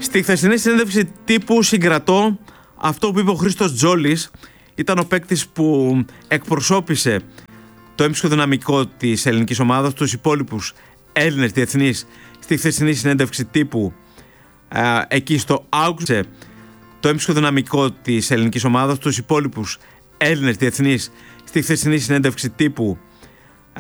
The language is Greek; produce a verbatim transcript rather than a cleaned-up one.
Στη χθεσινή συνέντευξη τύπου συγκρατώ αυτό που είπε ο Χρήστος Τζόλης. Ήταν ο παίκτης που εκπροσώπησε το έμψυχο δυναμικό της ελληνικής ομάδας, τους υπόλοιπους Έλληνες διεθνείς, στη χθεσινή συνέντευξη τύπου α, εκεί στο Augsburg. Το έμψυχο δυναμικό της ελληνικής ομάδας, τους υπόλοιπους Έλληνες διεθνείς, στη χθεσινή συνέντευξη τύπου